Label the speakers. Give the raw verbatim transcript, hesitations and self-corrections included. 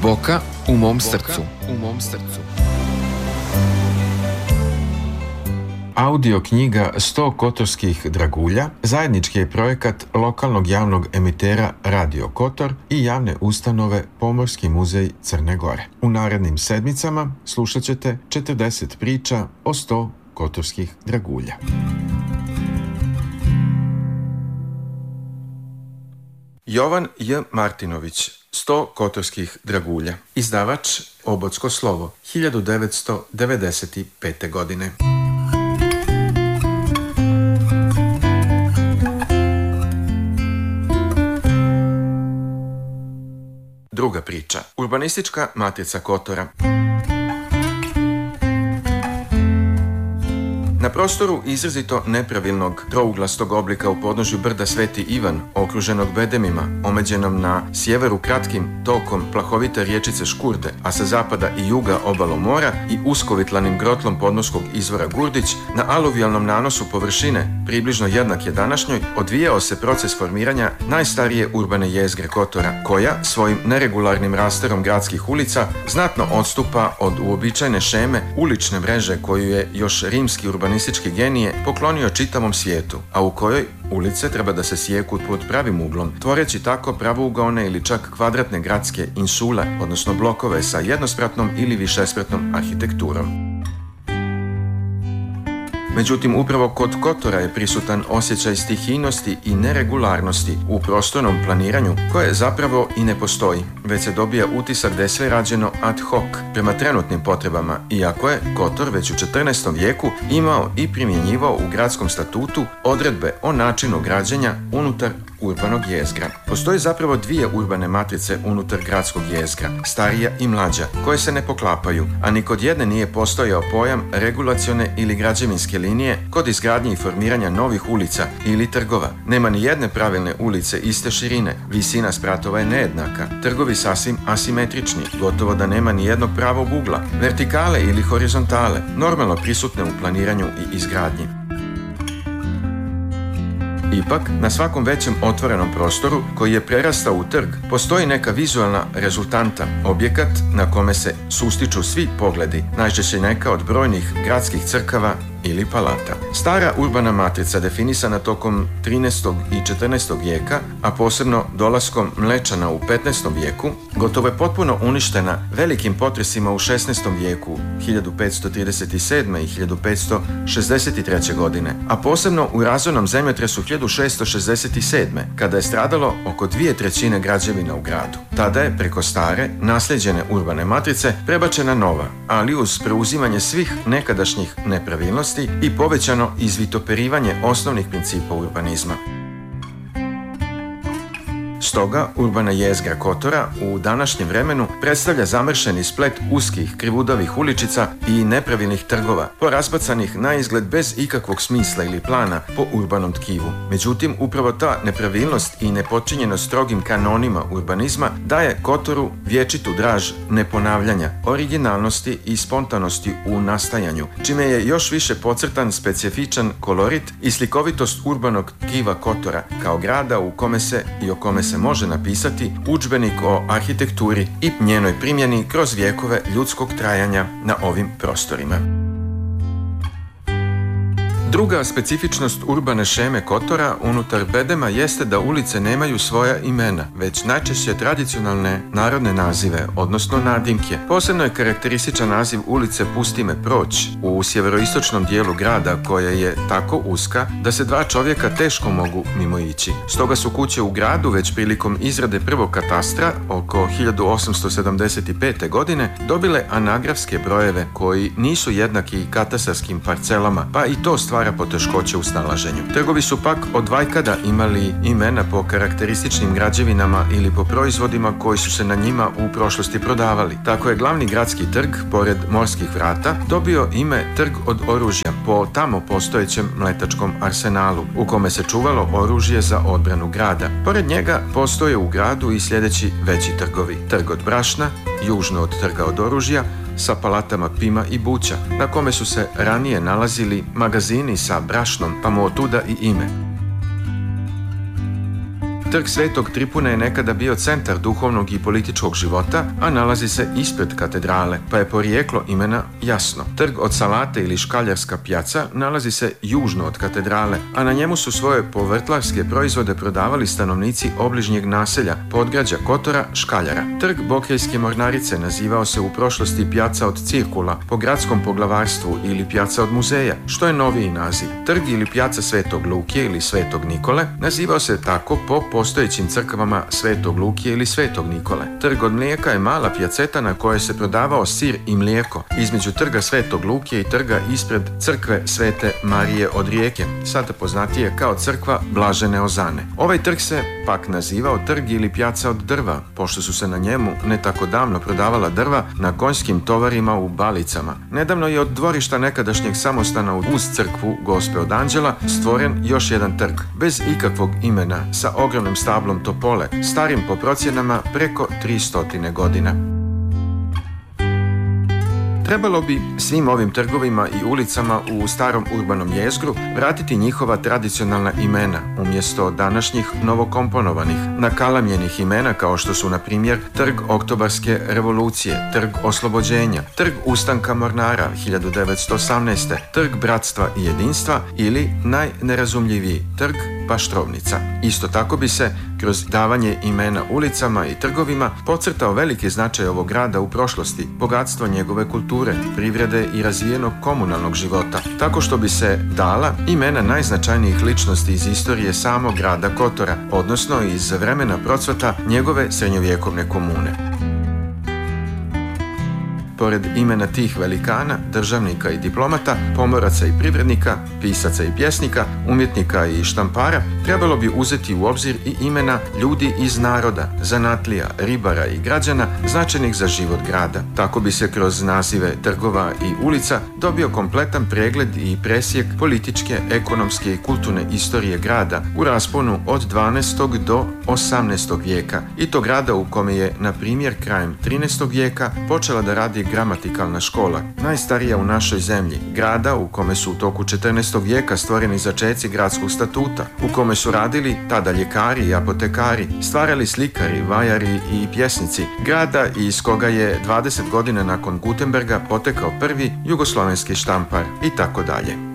Speaker 1: Boka u mom srcu. U mom srcu.
Speaker 2: Audio knjiga sto kotorskih dragulja zajednički je projekat lokalnog javnog emitera Radio Kotor i javne ustanove Pomorski muzej Crne Gore. U narednim sedmicama slušat ćete četrdeset priča o sto kotorskih dragulja. Jovan J. Martinović, sto kotorskih dragulja. Izdavač Obodsko slovo, hiljadu devetsto devedeset pete. godine. Druga priča. Urbanistička matrica Kotora. Na prostoru izrazito nepravilnog trouglastog oblika u podnožju brda Sveti Ivan, okruženog bedemima, omeđenom na sjeveru kratkim tokom plahovite riječice Škurde, a sa zapada i juga obalom mora i uskovitlanim grotlom podmorskog izvora Gurdić, na aluvijalnom nanosu površine, približno jednak je današnjoj, odvijao se proces formiranja najstarije urbane jezgre Kotora, koja svojim neregularnim rasterom gradskih ulica znatno odstupa od uobičajene šeme ulične mreže koju je još rimski urbanistički genije poklonio čitavom svijetu, a u kojoj ulice treba da se sijeku pod pravim uglom, tvoreći tako pravougaone ili čak kvadratne gradske insule, odnosno blokove sa jednospratnom ili višespratnom arhitekturom. Međutim, upravo kod Kotora je prisutan osjećaj stihijnosti i neregularnosti u prostornom planiranju, koje zapravo i ne postoji, već se dobija utisak da je sve rađeno ad hoc, prema trenutnim potrebama, iako je Kotor već u četrnaestom vijeku imao i primjenjivao u gradskom statutu odredbe o načinu građenja unutar urbanog jezgra. Postoji zapravo dvije urbane matrice unutar gradskog jezgra, starija i mlađa, koje se ne poklapaju, a ni kod jedne nije postojao pojam regulacione ili građevinske linije kod izgradnje i formiranja novih ulica ili trgova. Nema ni jedne pravilne ulice iste širine, visina spratova je nejednaka, trgovi sasvim asimetrični, gotovo da nema ni jednog pravog ugla, vertikale ili horizontale, normalno prisutne u planiranju i izgradnji. Ipak, na svakom većem otvorenom prostoru, koji je prerastao u trg, postoji neka vizualna rezultanta, objekat na kome se sustiču svi pogledi, najčešće neka od brojnih gradskih crkava ili palata. Stara urbana matrica, definisana tokom trinaestog i četrnaestog vijeka, a posebno dolaskom Mlečana u petnaestom vijeku, gotovo je potpuno uništena velikim potresima u šesnaestom vijeku, hiljadu petsto trideset sedme. i hiljadu petsto šezdeset treće. godine, a posebno u razornom zemljotresu hiljadu šeststo šezdeset sedme. kada je stradalo oko dvije trećine građevina u gradu. Tada je preko stare, nasljeđene urbane matrice prebačena nova, ali uz preuzimanje svih nekadašnjih nepravilnosti i povećano izvitoperivanje osnovnih principa urbanizma. Stoga, urbana jezgra Kotora u današnjem vremenu predstavlja zamršeni splet uskih, krivudavih uličica i nepravilnih trgova, porazbacanih na izgled bez ikakvog smisla ili plana po urbanom tkivu. Međutim, upravo ta nepravilnost i nepočinjenost strogim kanonima urbanizma daje Kotoru vječitu draž neponavljanja, originalnosti i spontanosti u nastajanju, čime je još više podcrtan specifičan kolorit i slikovitost urbanog tkiva Kotora, kao grada u kome se i o kome se može napisati udžbenik o arhitekturi i njenoj primjeni kroz vijekove ljudskog trajanja na ovim prostorima. Druga specifičnost urbane šeme Kotora unutar bedema jeste da ulice nemaju svoja imena, već najčešće tradicionalne narodne nazive, odnosno nadimke. Posebno je karakterističan naziv ulice Pusti me proć u sjeveroistočnom dijelu grada, koja je tako uska da se dva čovjeka teško mogu mimo ići. Stoga su kuće u gradu već prilikom izrade prvog katastra oko hiljadu osamsto sedamdeset pete. godine dobile anagrafske brojeve koji nisu jednaki katastarskim parcelama, pa i to stvara poteškoće u snalaženju. Trgovi su pak od vajkada imali imena po karakterističnim građevinama ili po proizvodima koji su se na njima u prošlosti prodavali. Tako je glavni gradski trg, pored morskih vrata, dobio ime Trg od oružja po tamo postojećem mletačkom arsenalu, u kome se čuvalo oružje za odbranu grada. Pored njega postoje u gradu i sljedeći veći trgovi. Trg od brašna, južno od Trga od oružja, sa palatama Pima i Buća, na kome su se ranije nalazili magazini sa brašnom, pa mu otuda i ime. Trg Svetog Tripuna je nekada bio centar duhovnog i političkog života, a nalazi se ispred katedrale, pa je porijeklo imena jasno. Trg od Salate ili Škaljarska pjaca nalazi se južno od katedrale, a na njemu su svoje povrtlarske proizvode prodavali stanovnici obližnjeg naselja, podgrađa Kotora, Škaljara. Trg Bokeljske mornarice nazivao se u prošlosti Pjaca od Cirkula, po gradskom poglavarstvu ili Pjaca od muzeja, što je noviji naziv. Trg ili Pjaca Svetog Lukije ili Svetog Nikole nazivao se tako po postojećim crkvama Svetog Lukije ili Svetog Nikole. Trg od mlijeka je mala pjaceta na kojoj se prodavao sir i mlijeko između trga Svetog Lukije i trga ispred crkve Svete Marije od Rijeke, sada poznatije kao crkva Blažene Ozane. Ovaj trg se pak nazivao trg ili Pjaca od drva, pošto su se na njemu ne tako davno prodavala drva na konjskim tovarima u Balicama. Nedavno je od dvorišta nekadašnjeg samostana uz crkvu Gospe od Anđela stvoren još jedan trg, bez ikakvog imena, sa ogromnim stablom topole, starim po procjenama preko tristo godina. Trebalo bi svim ovim trgovima i ulicama u starom urbanom jezgru vratiti njihova tradicionalna imena, umjesto današnjih novokomponovanih, nakalamljenih imena kao što su, na primjer, Trg Oktobarske revolucije, Trg Oslobođenja, Trg Ustanka mornara hiljadu devetsto osamnaeste. Trg Bratstva i jedinstva ili najnerazumljiviji Trg Paštrovnica. Isto tako bi se kroz davanje imena ulicama i trgovima podcrtao veliki značaj ovog grada u prošlosti, bogatstvo njegove kulture, privrede i razvijenog komunalnog života, tako što bi se dala imena najznačajnijih ličnosti iz istorije samog grada Kotora, odnosno iz vremena procvata njegove srednjovjekovne komune. Pored imena tih velikana, državnika i diplomata, pomoraca i privrednika, pisaca i pjesnika, umjetnika i štampara, trebalo bi uzeti u obzir i imena ljudi iz naroda, zanatlija, ribara i građana značajnih za život grada. Tako bi se kroz nazive trgova i ulica dobio kompletan pregled i presjek političke, ekonomske i kulturne istorije grada u rasponu od dvanaestog do osamnaestog vijeka, i to grada u kome je, na primjer, krajem trinaestog vijeka počela da radi gramatikalna škola, najstarija u našoj zemlji, grada u kome su u toku četrnaestog vijeka stvoreni začeci gradskog statuta, u kome su radili tada ljekari i apotekari, stvarali slikari, vajari i pjesnici, grada iz koga je dvadeset godina nakon Gutenberga potekao prvi jugoslovenski štampar i tako dalje.